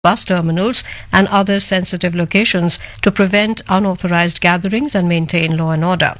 bus terminals and other sensitive locations to prevent unauthorized gatherings and maintain law and order.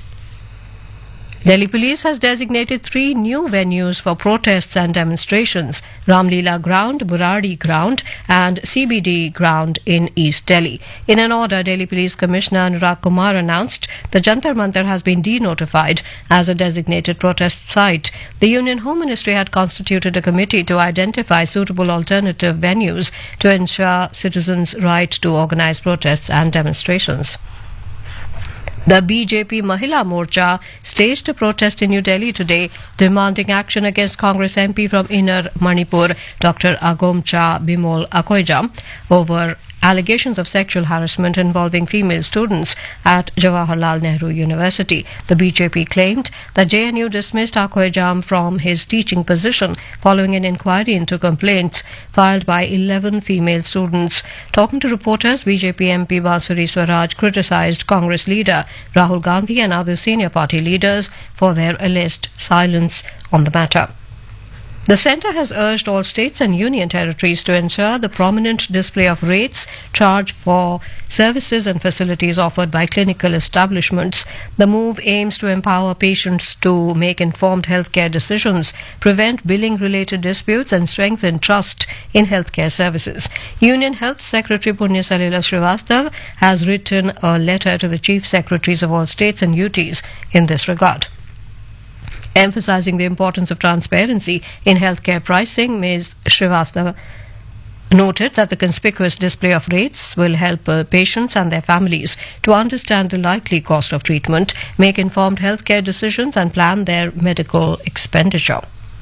Delhi Police has designated 3 new venues for protests and demonstrations: Ramlila Ground, Burari Ground and CBD Ground in East Delhi. In an order, Delhi Police Commissioner Anurag Kumar announced the Jantar Mantar has been denotified as a designated protest site. The Union Home Ministry had constituted a committee to identify suitable alternative venues to ensure citizens' right to organize protests and demonstrations. The BJP Mahila Morcha staged a protest in New Delhi today, demanding action against Congress MP from Inner Manipur, Dr. Agomcha Bimol Akoijam, over allegations of sexual harassment involving female students at Jawaharlal Nehru University. The BJP claimed that JNU dismissed Akoijam from his teaching position following an inquiry into complaints filed by 11 female students. Talking to reporters, BJP MP Bansuri Swaraj criticized Congress leader Rahul Gandhi and other senior party leaders for their alleged silence on the matter. The centre has urged all states and union territories to ensure the prominent display of rates charged for services and facilities offered by clinical establishments. The move aims to empower patients to make informed healthcare decisions, prevent billing-related disputes and strengthen trust in healthcare services. Union Health Secretary Punya Salila Srivastav has written a letter to the Chief Secretaries of all states and UTs in this regard. Emphasizing the importance of transparency in healthcare pricing, Ms. Srivastava noted that the conspicuous display of rates will help patients and their families to understand the likely cost of treatment, make informed healthcare decisions and plan their medical expenditure.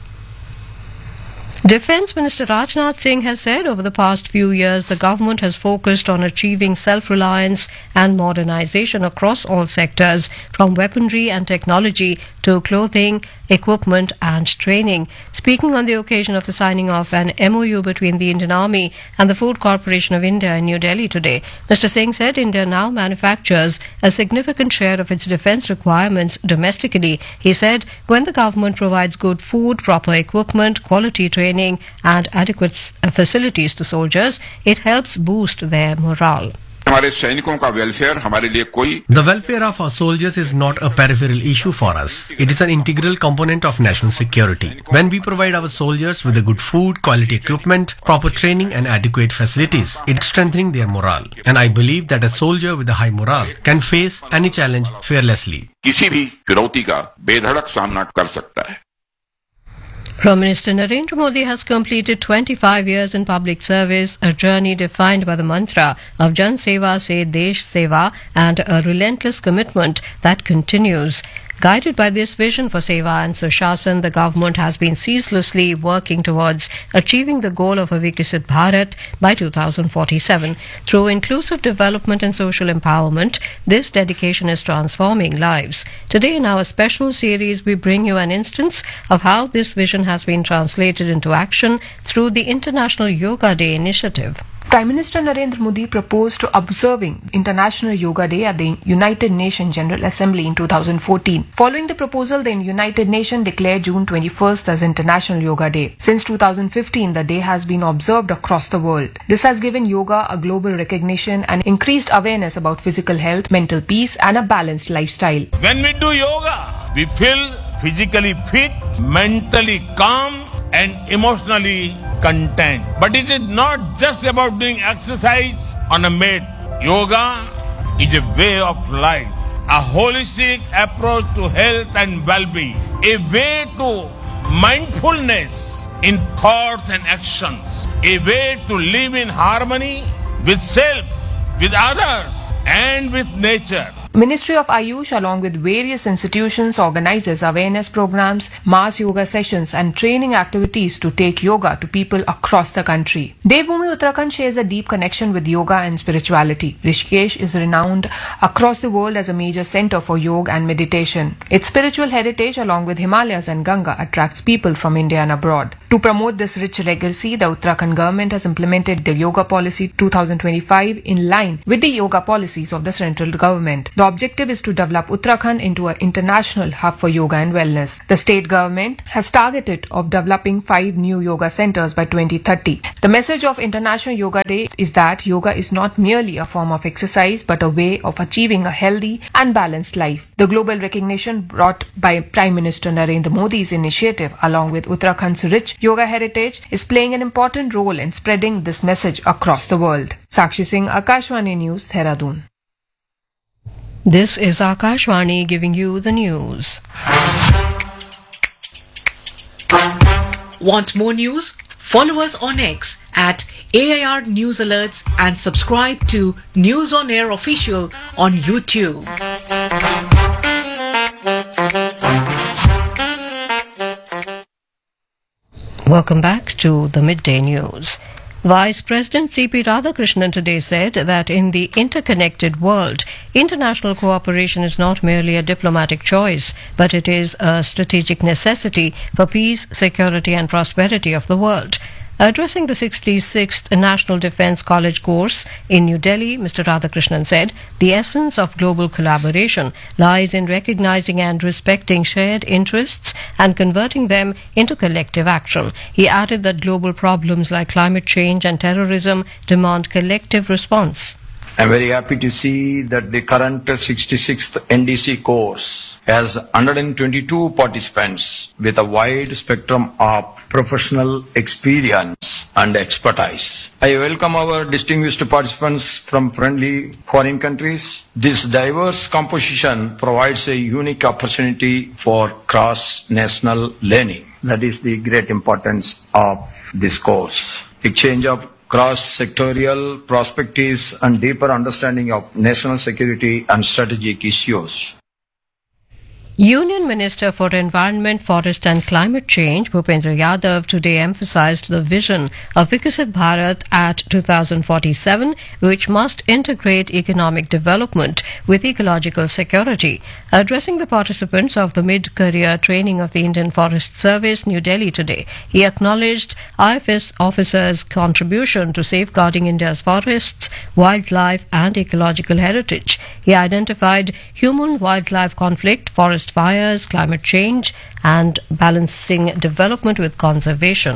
Defence Minister Rajnath Singh has said over the past few years the government has focused on achieving self-reliance and modernisation across all sectors, from weaponry and technology to clothing, equipment and training. Speaking on the occasion of the signing of an MOU between the Indian Army and the Food Corporation of India in New Delhi today, Mr. Singh said India now manufactures a significant share of its defence requirements domestically. He said when the government provides good food, proper equipment, quality training and adequate facilities to soldiers, it helps boost their morale. The welfare of our soldiers is not a peripheral issue for us. It is an integral component of national security. When we provide our soldiers with good food, quality equipment, proper training and adequate facilities, it's strengthening their morale. And I believe that a soldier with a high morale can face any challenge fearlessly. Prime Minister Narendra Modi has completed 25 years in public service, a journey defined by the mantra of Jan Seva Se Desh Seva and a relentless commitment that continues. Guided by this vision for Seva and Sushasana, the government has been ceaselessly working towards achieving the goal of a Viksit Bharat by 2047. Through inclusive development and social empowerment, this dedication is transforming lives. Today in our special series, we bring you an instance of how this vision has been translated into action through the International Yoga Day initiative. Prime Minister Narendra Modi proposed to observing International Yoga Day at the United Nations General Assembly in 2014. Following the proposal, the United Nations declared June 21st as International Yoga Day. Since 2015, the day has been observed across the world. This has given yoga a global recognition and increased awareness about physical health, mental peace and a balanced lifestyle. When we do yoga, we feel physically fit, mentally calm and emotionally content. But it is not just about doing exercise on a mat. Yoga is a way of life, a holistic approach to health and well-being, a way to mindfulness in thoughts and actions, a way to live in harmony with self, with others and with nature. Ministry of Ayush along with various institutions organizes awareness programs, mass yoga sessions and training activities to take yoga to people across the country. Devbhoomi Uttarakhand shares a deep connection with yoga and spirituality. Rishikesh is renowned across the world as a major center for yoga and meditation. Its spiritual heritage along with Himalayas and Ganga attracts people from India and abroad. To promote this rich legacy, the Uttarakhand government has implemented the Yoga Policy 2025 in line with the yoga policies of the central government. The objective is to develop Uttarakhand into an international hub for yoga and wellness. The state government has targeted of developing 5 new yoga centers by 2030. The message of International Yoga Day is that yoga is not merely a form of exercise but a way of achieving a healthy and balanced life. The global recognition brought by Prime Minister Narendra Modi's initiative along with Uttarakhand's rich yoga heritage is playing an important role in spreading this message across the world. Sakshi Singh, Akashvani News, Dehradun. This is Akashvani giving you the news. Want more news? Follow us on X at AIR News Alerts and subscribe to News on Air Official on YouTube. Welcome back to the Midday News. Vice President C.P. Radhakrishnan today said that in the interconnected world, international cooperation is not merely a diplomatic choice, but it is a strategic necessity for peace, security and prosperity of the world. Addressing the 66th National Defence College course in New Delhi, Mr. Radhakrishnan said, the essence of global collaboration lies in recognizing and respecting shared interests and converting them into collective action. He added that global problems like climate change and terrorism demand collective response. I'm very happy to see that the current 66th NDC course has 122 participants with a wide spectrum of professional experience and expertise. I welcome our distinguished participants from friendly foreign countries. This diverse composition provides a unique opportunity for cross-national learning. That is the great importance of this course. Exchange of cross-sectorial perspectives and deeper understanding of national security and strategic issues. Union Minister for Environment, Forest and Climate Change, Bhupendra Yadav, today emphasized the vision of Viksit Bharat at 2047, which must integrate economic development with ecological security. Addressing the participants of the mid-career training of the Indian Forest Service, New Delhi today, he acknowledged IFS officers' contribution to safeguarding India's forests, wildlife and ecological heritage. He identified human-wildlife conflict, forest fires, climate change and balancing development with conservation.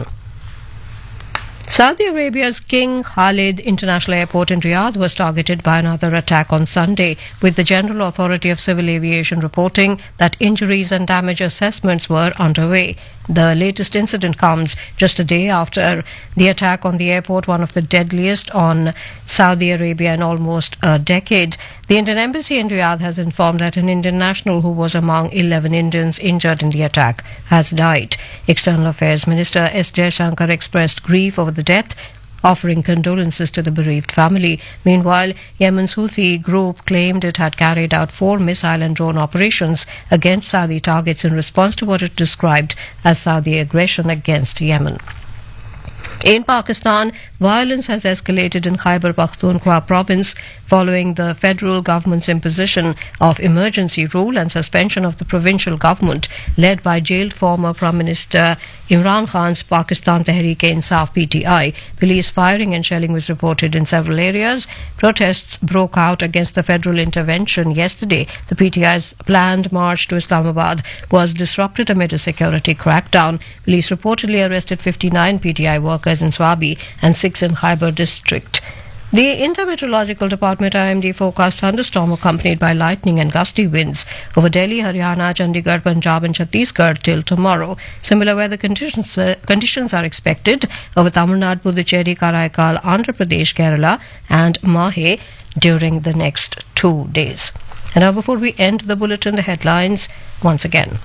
Saudi Arabia's King Khalid International Airport in Riyadh was targeted by another attack on Sunday, with the General Authority of Civil Aviation reporting that injuries and damage assessments were underway. The latest incident comes just a day after the attack on the airport, one of the deadliest on Saudi Arabia in almost a decade. The Indian Embassy in Riyadh has informed that an Indian national who was among 11 Indians injured in the attack has died. External Affairs Minister S. Jaishankar expressed grief over the death, offering condolences to the bereaved family. Meanwhile, Yemen's Houthi group claimed it had carried out 4 missile and drone operations against Saudi targets in response to what it described as Saudi aggression against Yemen. In Pakistan, violence has escalated in Khyber Pakhtunkhwa province following the federal government's imposition of emergency rule and suspension of the provincial government led by jailed former Prime Minister Imran Khan's Pakistan Tehreek-e-Insaf PTI. Police firing and shelling was reported in several areas. Protests broke out against the federal intervention yesterday. The PTI's planned march to Islamabad was disrupted amid a security crackdown. Police reportedly arrested 59 PTI workers in Swabi and 6 in Khyber district. The Intermeteorological Department IMD forecast thunderstorm accompanied by lightning and gusty winds over Delhi, Haryana, Chandigarh, Punjab and Chhattisgarh till tomorrow. Similar weather conditions are expected over Tamil Nadu, Puducherry, Karaikal, Andhra Pradesh, Kerala and Mahe during the next 2 days. And now, before we end the bulletin, the headlines once again.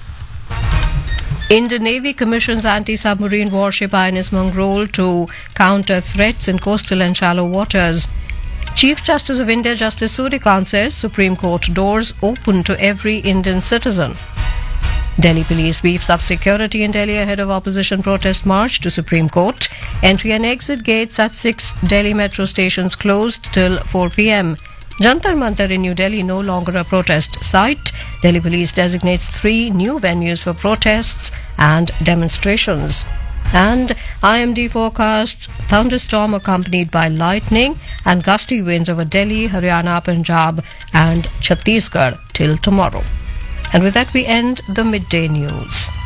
Indian Navy commissions anti-submarine warship INS Mangrol to counter threats in coastal and shallow waters. Chief Justice of India Justice Surikant says Supreme Court doors open to every Indian citizen. Delhi police beefs up security in Delhi ahead of opposition protest march to Supreme Court. Entry and exit gates at 6 Delhi metro stations closed till 4 p.m. Jantar Mantar in New Delhi no longer a protest site. Delhi police designates 3 new venues for protests and demonstrations. And IMD forecasts thunderstorm accompanied by lightning and gusty winds over Delhi, Haryana, Punjab and Chhattisgarh till tomorrow. And with that we end the midday news.